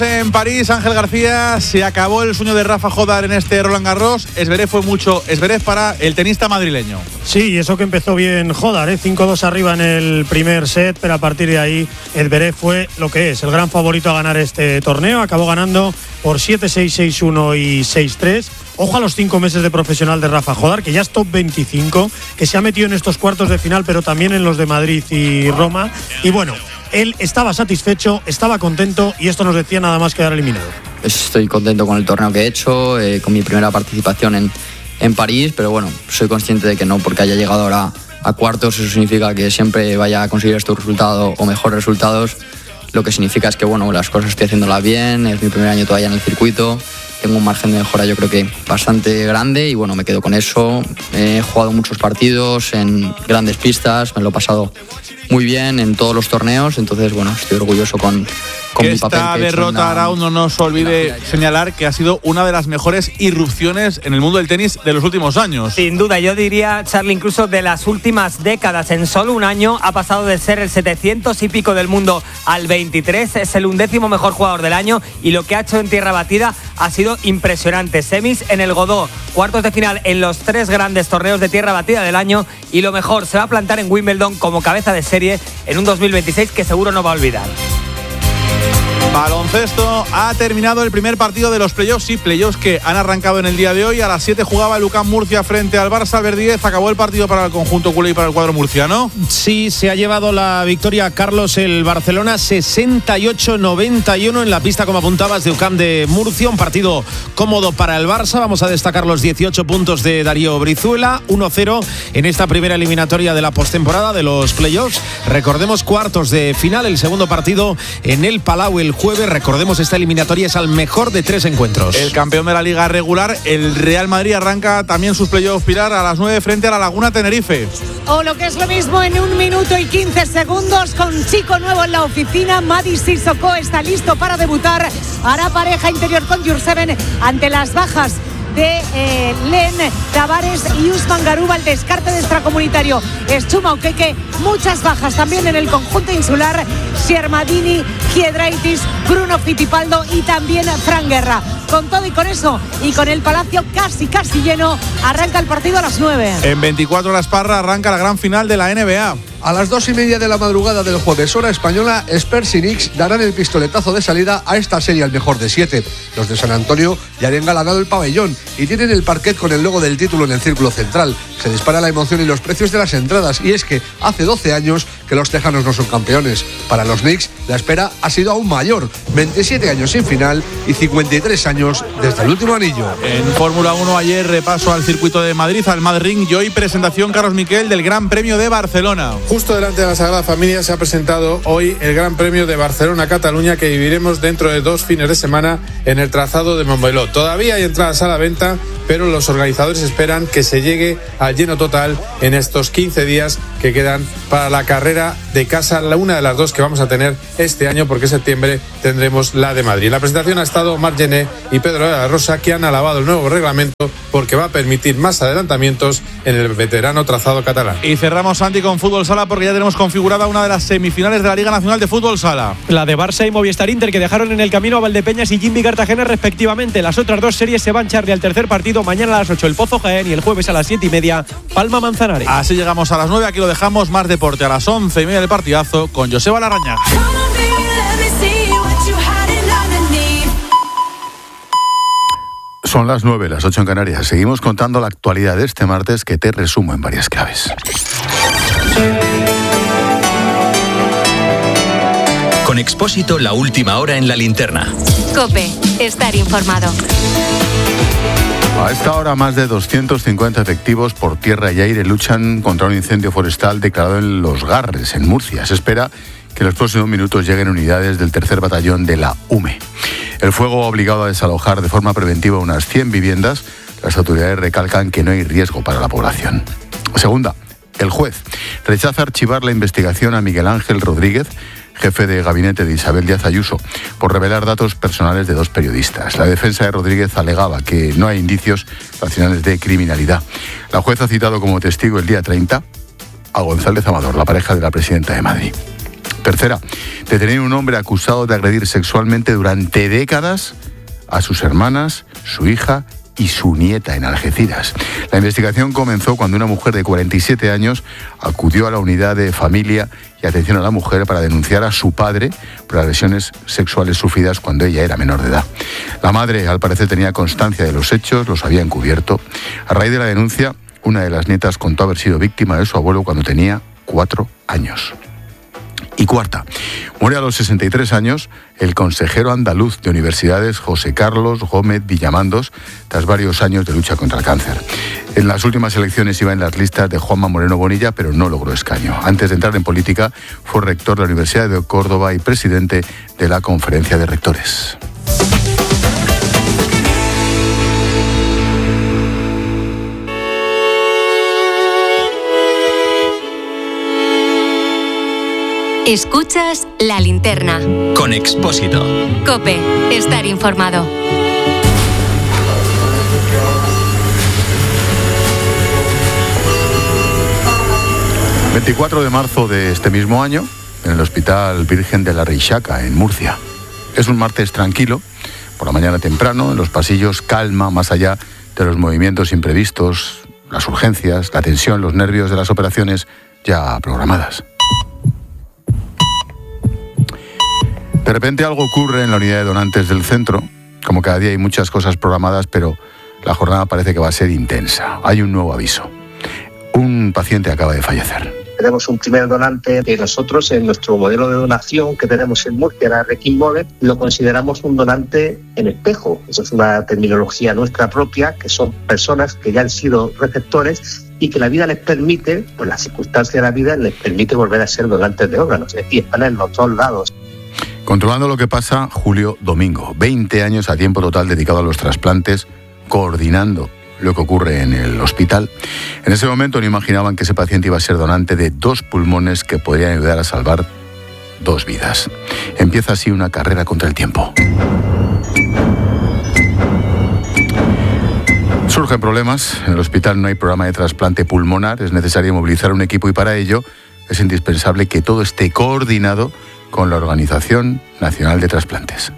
En París, Ángel García, se acabó el sueño de Rafa Jodar en este Roland Garros. Esverev fue mucho Esverev para el tenista madrileño. Sí, y eso que empezó bien Jodar, 5-2 arriba en el primer set, pero a partir de ahí Esverev fue lo que es, el gran favorito a ganar este torneo. Acabó ganando por 7-6, 6-1 y 6-3. Ojo a los 5 meses de profesional de Rafa Jodar, que ya es top 25, que se ha metido en estos cuartos de final, pero también en los de Madrid y Roma. Y bueno, él estaba satisfecho, estaba contento y esto nos decía nada más quedar eliminado. Estoy contento con el torneo que he hecho, con mi primera participación en París, pero bueno, soy consciente de que no porque haya llegado ahora a cuartos, eso significa que siempre vaya a conseguir estos resultados o mejores resultados. Lo que significa es que bueno, las cosas estoy haciéndolas bien, es mi primer año todavía en el circuito, tengo un margen de mejora yo creo que bastante grande y bueno, me quedo con eso. He jugado muchos partidos en grandes pistas, me lo he pasado muy bien en todos los torneos, entonces bueno, estoy orgulloso con mi papel. Esta derrota, Arau, no nos olvide señalar que ha sido una de las mejores irrupciones en el mundo del tenis de los últimos años. Sin duda, yo diría, Charly, incluso de las últimas décadas. En solo un año ha pasado de ser el 700 y pico del mundo al 23, es el 11º mejor jugador del año y lo que ha hecho en tierra batida ha sido impresionante. Semis en el Godó, cuartos de final en los 3 grandes torneos de tierra batida del año y lo mejor, se va a plantar en Wimbledon como cabeza de serie en un 2026 que seguro no va a olvidar. Baloncesto, ha terminado el primer partido de los playoffs, sí, playoffs que han arrancado en el día de hoy. A las 7 jugaba el UCAM Murcia frente al Barça. Verdíez, acabó el partido para el conjunto culé y para el cuadro murciano. Sí, se ha llevado la victoria Carlos el Barcelona 68-91 en la pista, como apuntabas, de UCAM de Murcia. Un partido cómodo para el Barça. Vamos a destacar los 18 puntos de Darío Brizuela, 1-0 en esta primera eliminatoria de la postemporada de los playoffs. Recordemos, cuartos de final, el segundo partido en el Palau el jueves. Recordemos, esta eliminatoria es al mejor de 3 encuentros. El campeón de la Liga regular, el Real Madrid, arranca también sus playoffs, Pilar, a las 9 frente a la Laguna Tenerife. O lo que es lo mismo, en 1 minuto y 15 segundos, con chico nuevo en la oficina. Madi Sissoko está listo para debutar. Hará pareja interior con Jurseven ante las bajas de Len Tavares y Usman Garuba. El descarte de extracomunitario es Chuma Okeke. Muchas bajas también en el conjunto insular: Siermadini, Giedraitis, Bruno Fittipaldo y también Fran Guerra. Con todo y con eso, y con el Palacio casi lleno, arranca el partido a las 9. En 24 horas, Parra, arranca la gran final de la NBA. A las 2:30 de la madrugada del jueves, hora española, Spurs y Knicks darán el pistoletazo de salida a esta serie al mejor de 7. Los de San Antonio ya han engalanado el pabellón y tienen el parquet con el logo del título en el círculo central. Se dispara la emoción y los precios de las entradas, y es que hace 12 años que los tejanos no son campeones. Para los Knicks, la espera ha sido aún mayor: 27 años sin final y 53 años desde el último anillo. En Fórmula 1, ayer repaso al circuito de Madrid, al Madrid, y hoy presentación, Carlos Miquel, del Gran Premio de Barcelona. Justo delante de la Sagrada Familia se ha presentado hoy el Gran Premio de Barcelona-Cataluña, que viviremos dentro de 2 fines de semana en el trazado de Montmeló. Todavía hay entradas a la venta, pero los organizadores esperan que se llegue al lleno total en estos 15 días que quedan para la carrera de casa, una de las 2 que vamos a tener este año, porque en septiembre tendremos la de Madrid. En la presentación ha estado Marc Gené y Pedro de la Rosa, que han alabado el nuevo reglamento porque va a permitir más adelantamientos en el veterano trazado catalán. Y cerramos, Santi, con Fútbol Sala, porque ya tenemos configurada una de las semifinales de la Liga Nacional de Fútbol Sala. La de Barça y Movistar Inter, que dejaron en el camino a Valdepeñas y Jimmy Cartagena respectivamente. Las otras 2 series se van, Charly, al tercer partido. Mañana a las 8 el Pozo Jaén y el jueves a las 7:30 Palma Manzanares. Así llegamos a las 9, aquí lo dejamos. Más deporte a las 11:30 del partidazo con Joseba Larrañaga. Son las 9, las 8 en Canarias. Seguimos contando la actualidad de este martes, que te resumo en varias claves. Con Expósito, la última hora en la linterna. COPE, estar informado. A esta hora, más de 250 efectivos por tierra y aire luchan contra un incendio forestal declarado en Los Garres, en Murcia. Se espera que en los próximos minutos lleguen unidades del 3er Batallón de la UME. El fuego ha obligado a desalojar de forma preventiva unas 100 viviendas. Las autoridades recalcan que no hay riesgo para la población. Segunda, el juez rechaza archivar la investigación a Miguel Ángel Rodríguez, jefe de gabinete de Isabel Díaz Ayuso, por revelar datos personales de 2 periodistas. La defensa de Rodríguez alegaba que no hay indicios racionales de criminalidad. La jueza ha citado como testigo el día 30 a González Amador, la pareja de la presidenta de Madrid. Tercera, detener a un hombre acusado de agredir sexualmente durante décadas a sus hermanas, su hija y su nieta en Algeciras. La investigación comenzó cuando una mujer de 47 años acudió a la unidad de familia y atención a la mujer para denunciar a su padre por agresiones sexuales sufridas cuando ella era menor de edad. La madre, al parecer, tenía constancia de los hechos, los había encubierto. A raíz de la denuncia, una de las nietas contó haber sido víctima de su abuelo cuando tenía 4 años. Y cuarta, muere a los 63 años el consejero andaluz de universidades José Carlos Gómez Villamandos tras varios años de lucha contra el cáncer. En las últimas elecciones iba en las listas de Juanma Moreno Bonilla, pero no logró escaño. Antes de entrar en política, fue rector de la Universidad de Córdoba y presidente de la Conferencia de Rectores. Escuchas La Linterna. Con Expósito. COPE. Estar informado. El 24 de marzo de este mismo año, en el Hospital Virgen de la Reixaca, en Murcia. Es un martes tranquilo, por la mañana temprano, en los pasillos, calma, más allá de los movimientos imprevistos, las urgencias, la tensión, los nervios de las operaciones ya programadas. De repente algo ocurre en la unidad de donantes del centro. Como cada día hay muchas cosas programadas, pero la jornada parece que va a ser intensa. Hay un nuevo aviso. Un paciente acaba de fallecer. Tenemos un primer donante que nosotros en nuestro modelo de donación que tenemos en Murcia, la Requiem Mode, lo consideramos un donante en espejo. Eso es una terminología nuestra propia, que son personas que ya han sido receptores y que la vida les permite, pues las circunstancias de la vida les permite volver a ser donantes de órganos. Es decir, están en los dos lados. Controlando lo que pasa, Julio Domingo, 20 años a tiempo total dedicado a los trasplantes, coordinando lo que ocurre en el hospital. En ese momento no imaginaban que ese paciente iba a ser donante de 2 pulmones que podrían ayudar a salvar 2 vidas. Empieza así una carrera contra el tiempo. Surgen problemas. En el hospital no hay programa de trasplante pulmonar. Es necesario movilizar un equipo y para ello es indispensable que todo esté coordinado con la Organización Nacional de Trasplantes.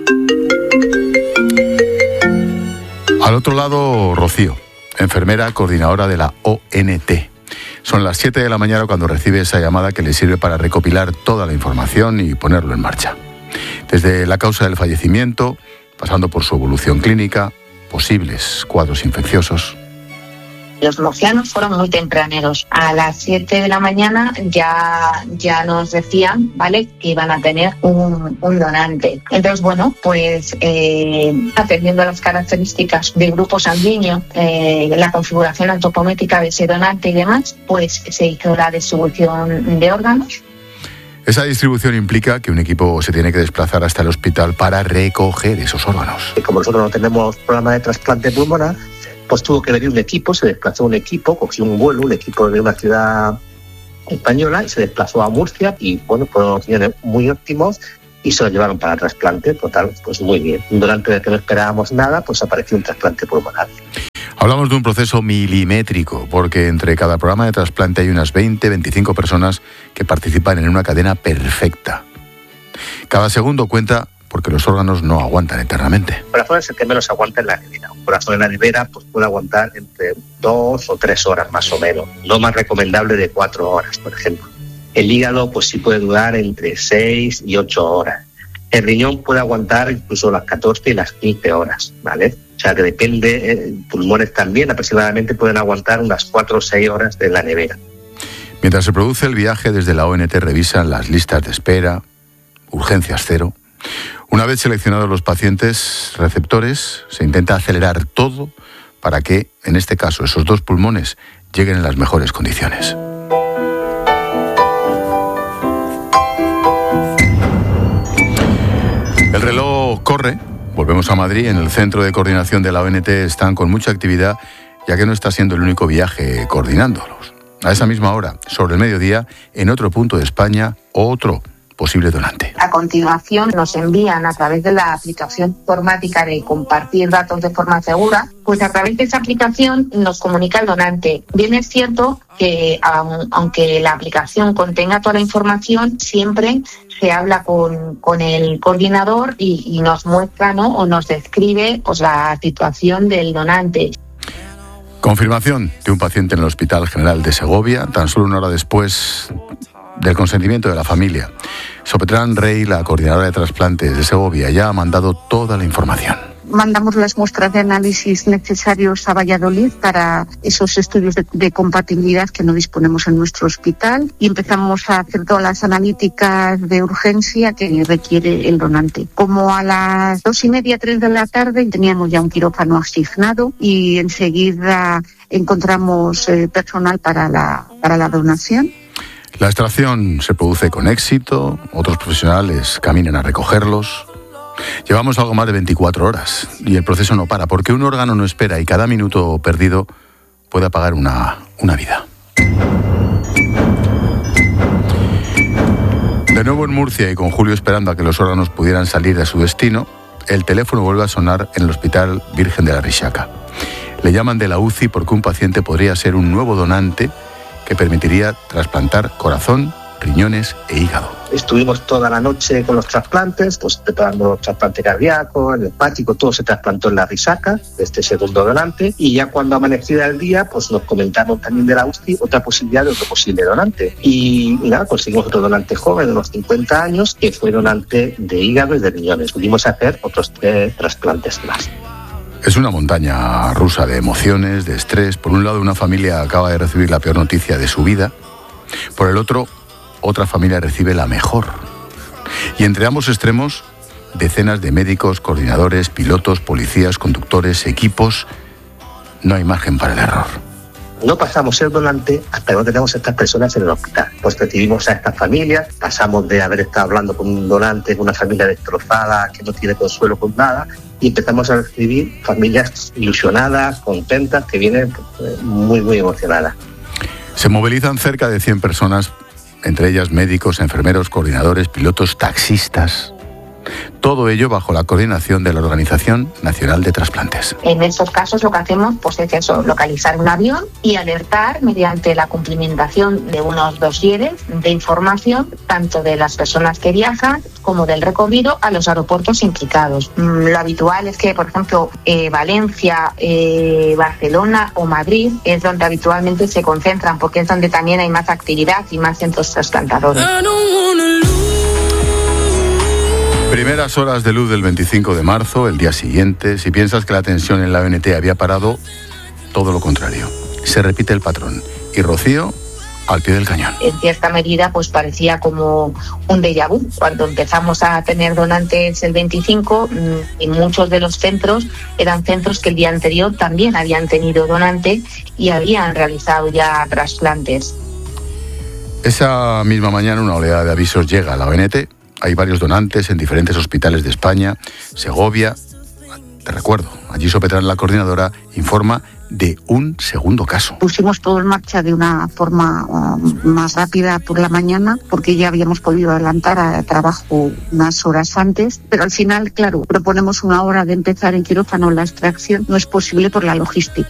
Al otro lado, Rocío, enfermera coordinadora de la ONT. Son las 7 de la mañana cuando recibe esa llamada que le sirve para recopilar toda la información y ponerlo en marcha. Desde la causa del fallecimiento, pasando por su evolución clínica, posibles cuadros infecciosos. Los murcianos fueron muy tempraneros. A las 7 de la mañana ya nos decían, ¿vale?, que iban a tener un donante. Entonces, bueno, pues atendiendo a las características del grupo sanguíneo, la configuración antropométrica de ese donante y demás, pues se hizo la distribución de órganos. Esa distribución implica que un equipo se tiene que desplazar hasta el hospital para recoger esos órganos. Como nosotros no tenemos programa de trasplante pulmonar, pues tuvo que venir un equipo, se desplazó un equipo, cogió un vuelo, un equipo de una ciudad española y se desplazó a Murcia y bueno, fueron opiniones muy óptimos y se lo llevaron para trasplante. Total, pues muy bien. Durante el que no esperábamos nada, pues apareció un trasplante pulmonar. Hablamos de un proceso milimétrico, porque entre cada programa de trasplante hay unas 20-25 personas que participan en una cadena perfecta. Cada segundo cuenta porque los órganos no aguantan eternamente. El corazón es el que menos aguanta en la nevera. Un corazón en la nevera pues puede aguantar entre 2 o 3 horas más o menos. No más recomendable de 4 horas, por ejemplo. El hígado pues sí puede durar entre 6 y 8 horas. El riñón puede aguantar incluso las 14 y las 15 horas, ¿vale? O sea que depende, pulmones también aproximadamente pueden aguantar unas 4 o 6 horas de la nevera. Mientras se produce el viaje, desde la ONT revisan las listas de espera, urgencias cero. Una vez seleccionados los pacientes receptores, se intenta acelerar todo para que, en este caso, esos 2 pulmones lleguen en las mejores condiciones. El reloj corre. Volvemos a Madrid. En el centro de coordinación de la ONT están con mucha actividad, ya que no está siendo el único viaje coordinándolos. A esa misma hora, sobre el mediodía, en otro punto de España, otro posible donante. A continuación nos envían a través de la aplicación informática de compartir datos de forma segura, pues a través de esa aplicación nos comunica el donante. Bien es cierto que aunque la aplicación contenga toda la información, siempre se habla con el coordinador y nos muestra, ¿no?, o nos describe pues la situación del donante. Confirmación de un paciente en el Hospital General de Segovia, tan solo una hora después del consentimiento de la familia. Sopetrán Rey, la coordinadora de trasplantes de Segovia, ya ha mandado toda la información. Mandamos las muestras de análisis necesarios a Valladolid para esos estudios de compatibilidad que no disponemos en nuestro hospital y empezamos a hacer todas las analíticas de urgencia que requiere el donante. Como a las 2:30, 3 de la tarde teníamos ya un quirófano asignado y enseguida encontramos personal para la donación. La extracción se produce con éxito, otros profesionales caminan a recogerlos. Llevamos algo más de 24 horas y el proceso no para, porque un órgano no espera y cada minuto perdido puede apagar una vida. De nuevo en Murcia y con Julio esperando a que los órganos pudieran salir a su destino, el teléfono vuelve a sonar en el Hospital Virgen de la Rixaca. Le llaman de la UCI porque un paciente podría ser un nuevo donante que permitiría trasplantar corazón, riñones e hígado. Estuvimos toda la noche con los trasplantes, pues preparando el trasplante cardíaco, el hepático, todo se trasplantó en la Rixaca, de este segundo donante, y ya cuando amanecía el día, pues nos comentaron también de la UCI otra posibilidad de otro posible donante. Y nada, conseguimos otro donante joven de unos 50 años, que fue donante de hígado y de riñones. Pudimos hacer otros 3 trasplantes más. Es una montaña rusa de emociones, de estrés. Por un lado, una familia acaba de recibir la peor noticia de su vida. Por el otro, otra familia recibe la mejor. Y entre ambos extremos, decenas de médicos, coordinadores, pilotos, policías, conductores, equipos. No hay margen para el error. No pasamos el donante hasta que no tenemos a estas personas en el hospital. Pues recibimos a estas familias, pasamos de haber estado hablando con un donante, con una familia destrozada, que no tiene consuelo con nada, y empezamos a recibir familias ilusionadas, contentas, que vienen muy, muy emocionadas. Se movilizan cerca de 100 personas, entre ellas médicos, enfermeros, coordinadores, pilotos, taxistas. Todo ello bajo la coordinación de la Organización Nacional de Trasplantes. En estos casos lo que hacemos pues es eso, localizar un avión y alertar mediante la cumplimentación de unos dosieres de información tanto de las personas que viajan como del recorrido a los aeropuertos implicados. Lo habitual es que, por ejemplo, Valencia, Barcelona o Madrid es donde habitualmente se concentran porque es donde también hay más actividad y más centros trasplantadores. Primeras horas de luz del 25 de marzo, el día siguiente. Si piensas que la tensión en la ONT había parado, todo lo contrario. Se repite el patrón. Y Rocío, al pie del cañón. En cierta medida, pues parecía como un déjà vu. Cuando empezamos a tener donantes el 25, y muchos de los centros eran centros que el día anterior también habían tenido donante y habían realizado ya trasplantes. Esa misma mañana una oleada de avisos llega a la ONT. Hay varios donantes en diferentes hospitales de España. Segovia, te recuerdo, allí Sopetrán, la coordinadora, informa de un segundo caso. Pusimos todo en marcha de una forma más rápida por la mañana porque ya habíamos podido adelantar a trabajo unas horas antes, pero al final, claro, proponemos una hora de empezar en quirófano la extracción, no es posible por la logística.